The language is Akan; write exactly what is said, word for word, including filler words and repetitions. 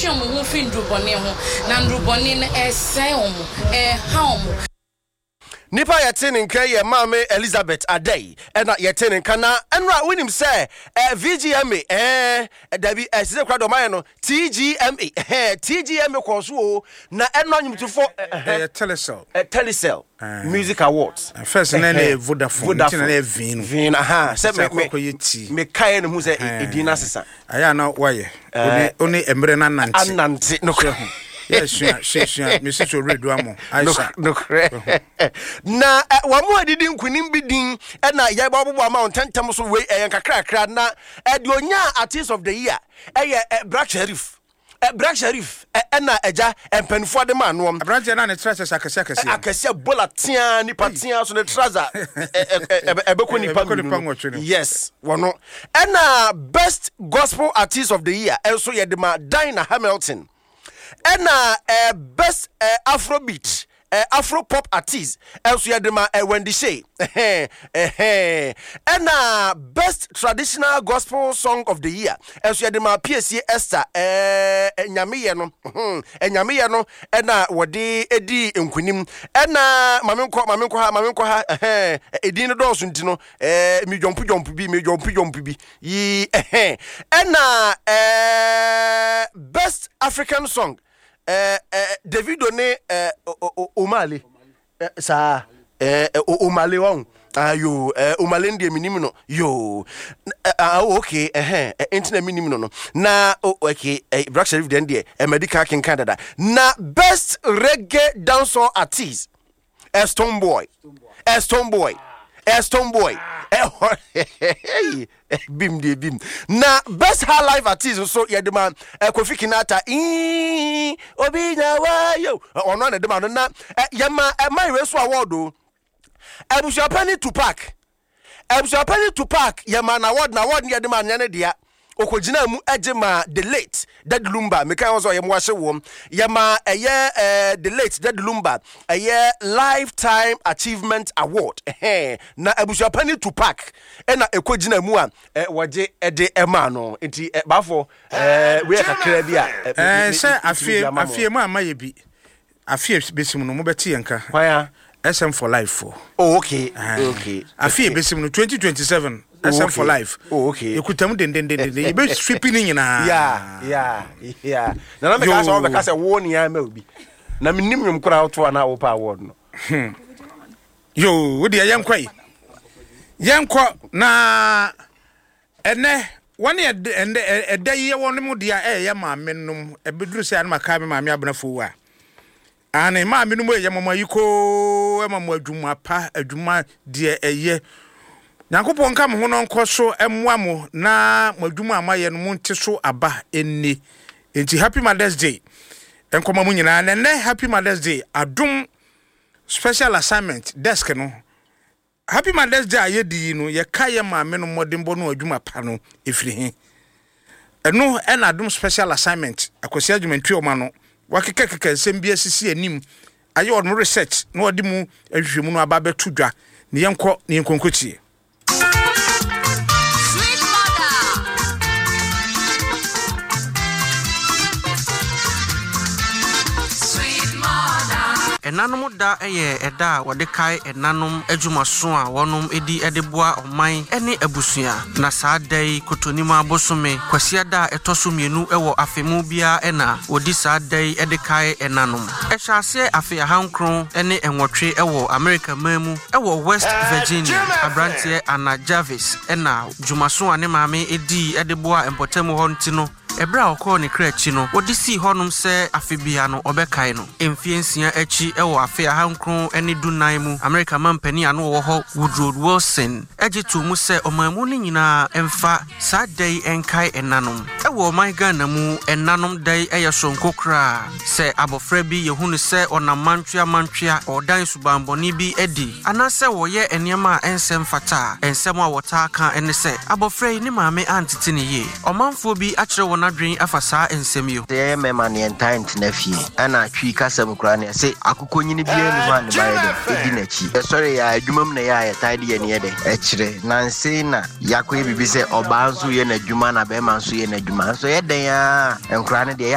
twe mo ho fi ndrubone ho na ndrubone no esen omo eh ha omo Nipa yetene nka ye mame Elizabeth Adey ena yetene nka na enra winim say eh V G M A eh dabi eh sise kwa do man no T G M A eh T G M A koso o na eno nyumtufo eh Telecel eh Telecel Music Awards first na na Vodafone na na Vin Vin aha se me me me kai no hu say edina sesa aya na waye oni oni emre na nante anante no yes sure sure me so redo amo aisha no na wa mu adidi nkunim bidin e na ye ba bobo ama ontentem so we e kakrakra na e de onya artist of the year e ye Black Sherif e Black Sherif e na eja empanfo de ma no Black na ne treasure akese akese akese bolatia ni patia so ne treasure e be ko ni pa yes wono e na best gospel artist of the year also ye de ma Dinah Hamilton and uh, best uh, Afrobeat uh, Afro pop artist also yadema uh, Wendy Shay and uh, best traditional gospel song of the year also yadema P S C Esther uh, Nyamiye no Nyamiye no and uh, wodi edi nkunim and uh, mamenko mamenko ha mamenko ha edi no do so ntino eh mi jompu jompu bi mi jompu jompu bi yi and uh, best African song eh eh Davido ne eh Omale sa eh Omale won ayo eh Omale ndie minim no yo ah okay eh internet minim no no na okay Black Sherif den die medical king Canada na best reggae dancehall artist Stone Boy Stone Boy Stone Boy bim de bim na best high life artist so ye de man Kofi Kinata eh obi na wa yo ono na de man na ye ma my race award o Ebusua Penny Tupac Ebusua Penny Tupac ye man award na award ye de man ne dia okojina mu ejema the late Dad Lumba me kan so ye mo ahye wo ye ma eye eh the late Dad Lumba eye lifetime achievement award eh na Ebusua Penny Tupac ena ekojina mu a woje ede ema no enti bafo eh we kakra bi a eh se afie afie mu amaye bi afie besim no mo beti yanka kwaya S M for life for oh okay okay afie besim no twenty twenty-seven S M for life. Oh, okay. Ekutam den den den den. You be stripping nyina. Yeah, yeah, yeah. Na na me ka so me ka say wo ni ya ma obi. Na me nim nwum kura auto na wo pa award no. Yo, wo dia yenkwai. Yenkwa na ene woni ende edaye woni mu dia eh ya ma menum e beduru se an maka me ma me abnafo wa. Ane ma menum e ya mama yiko e mama adwuma pa adwuma dia eye Nyankopon ka mo no nko so emwa mo na madwuma amaye no monte so aba enni enti happy Mother's Day enkoma mu nyina na ne happy Mother's Day adum special assignment desk no happy Mother's Day ayedi no ye kaye maame no modembo no adwuma pa no efiri he eno ena adum special assignment akosi adwuma ntwe oma no wakeka keka nsem bia sisi anim aye on research no odi mu ahwehwemu no aba betu dwa ne yenko ne yenkonkotie Enanom da eye eda wode kai enanom adwumaso a wonom edi edeboa oman ene abusua na saa dai kotonima abosome kwasia da etoso mienu ewo afemu bia ena wodi saa dai ede kai enanom ehyaase afi ahankron ene enwotwe ewo America mamu ewo West Virginia abrantie Anna Jarvis ena dwumaso ane maame edi edeboa empotemu ho ntino Ebra okọ ne krachi no wodi si honum se afebia no obekai no emfiensia achi ewo afe ahankron ene dunan mu America mampani ano wo ho Woodrow Wilson ejitu mu se omamu ne nyina emfa sadai enkai enanom ewo my Ghana mu enanom dai eye sonkokra se abofra bi yehunu se onamantwea mantwea odan subamboni bi edi anase wo ye eniema ensem fata ensem a wota ka ene se abofra ni maame antete ne ye omanfo bi akire Adrin afasa ensemio de mema ne entant na fie ana twi kasam kura ne se akokonyini bia ni ho an baide edi na chi sorry ya adwumam na ya ya tide ye ne de e kire nanse na yakoye bibi se oba nso ye na adwuma na be ma nso ye na adwuma so ye den ya enkura ne de